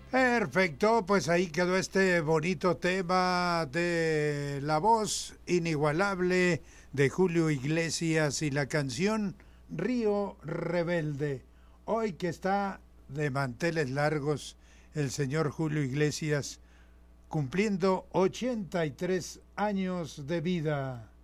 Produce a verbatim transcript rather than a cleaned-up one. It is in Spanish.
Perfecto, pues ahí quedó este bonito tema de la voz inigualable de Julio Iglesias y la canción Río Rebelde. Hoy que está de manteles largos el señor Julio Iglesias cumpliendo ochenta y tres años de vida.